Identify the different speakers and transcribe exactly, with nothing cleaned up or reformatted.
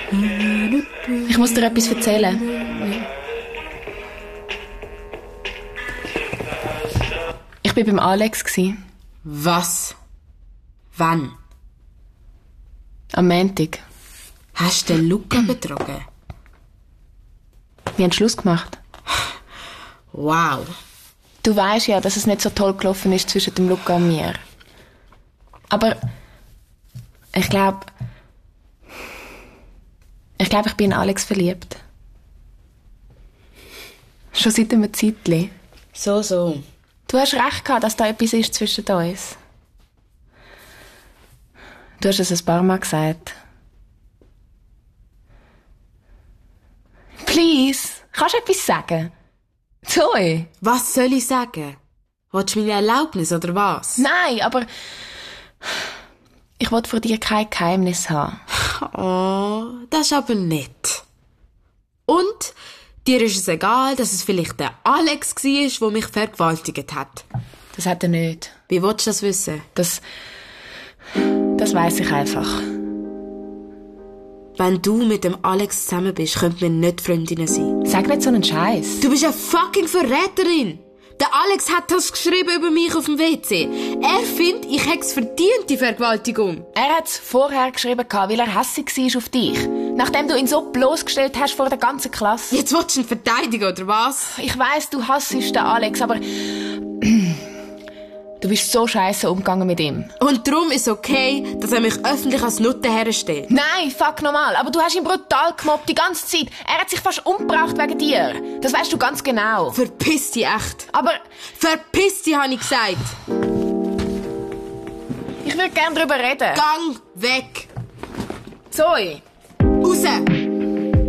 Speaker 1: Ich muss dir etwas erzählen. Ich war beim Alex.
Speaker 2: Was? Wann?
Speaker 1: Am Montag.
Speaker 2: Hast du den Luca betrogen?
Speaker 1: Wir haben Schluss gemacht.
Speaker 2: Wow.
Speaker 1: Du weisst ja, dass es nicht so toll gelaufen ist zwischen dem Luca und mir. Aber ich glaube, ich glaube, ich bin in Alex verliebt. Schon seit einem Zeitchen.
Speaker 2: So, so.
Speaker 1: Du hast recht gehabt, dass da etwas ist zwischen uns. Du hast es ein paar Mal gesagt. Please, kannst du etwas sagen? Zoe?
Speaker 2: Was soll ich sagen? Willst du meine Erlaubnis oder was?
Speaker 1: Nein, aber ich will vor dir kein Geheimnis haben.
Speaker 2: Oh, das ist aber nett. Und dir ist es egal, dass es vielleicht der Alex war, der mich vergewaltigt hat.
Speaker 1: Das hat er nicht.
Speaker 2: Wie willst du das wissen?
Speaker 1: Das, das weiss ich einfach.
Speaker 2: Wenn du mit dem Alex zusammen bist, könnten wir nicht Freundinnen sein.
Speaker 1: Sag nicht so einen Scheiß.
Speaker 2: Du bist eine fucking Verräterin. Der Alex hat das geschrieben über mich auf dem W C. Er findet, ich hätte es verdient, die Vergewaltigung.
Speaker 1: Er hat es vorher geschrieben, weil er hässig war auf dich. Nachdem du ihn so bloßgestellt hast vor der ganzen Klasse.
Speaker 2: Jetzt willst du ihn verteidigen, oder was?
Speaker 1: Ich weiss, du hassest den Alex, aber du bist so scheisse umgegangen mit ihm.
Speaker 2: Und darum ist es okay, dass er mich öffentlich als Nutte herstellt.
Speaker 1: Nein, fuck normal. Aber du hast ihn brutal gemobbt, die ganze Zeit. Er hat sich fast umgebracht wegen dir. Das weißt du ganz genau.
Speaker 2: Verpiss dich echt.
Speaker 1: Aber
Speaker 2: verpiss dich, habe ich gesagt.
Speaker 1: Ich würde gerne darüber reden.
Speaker 2: Gang weg.
Speaker 1: Zoe.
Speaker 2: Raus.